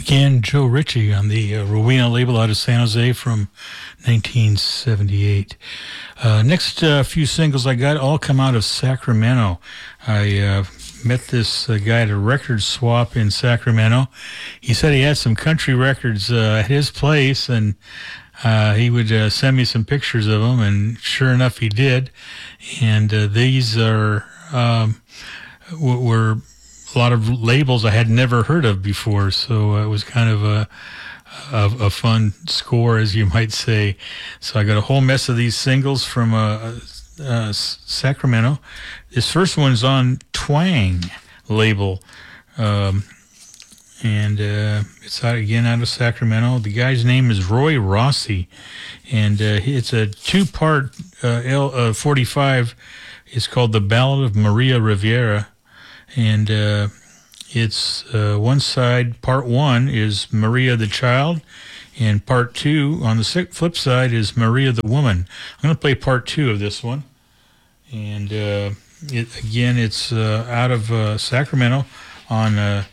Again, Joe Ritchie on the Rowena label out of San Jose from 1978. Next few singles I got all come out of Sacramento. I met this guy at a record swap in Sacramento. He said he had some country records at his place, and he would send me some pictures of them, and sure enough, he did. And these are were a lot of labels I had never heard of before, so it was kind of a fun score, as you might say. So I got a whole mess of these singles from Sacramento. This first one's on Twang label, and it's out of Sacramento. The guy's name is Roy Rossi, and it's a two-part L45. It's called The Ballad of Maria Rivera. And it's one side, part one is Maria the Child, and part two on the flip side is Maria the Woman. I'm going to play part two of this one. And it's out of Sacramento on...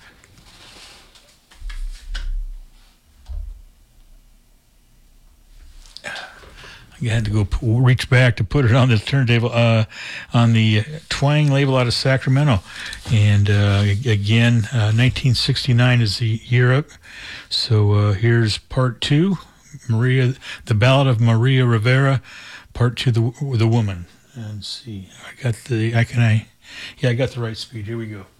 I had to go reach back to put it on the turntable on the Twang label out of Sacramento. And again, 1969 is the year up. So here's part two, The Ballad of Maria Rivera, part two, The Woman. And see, I got the right speed. Here we go.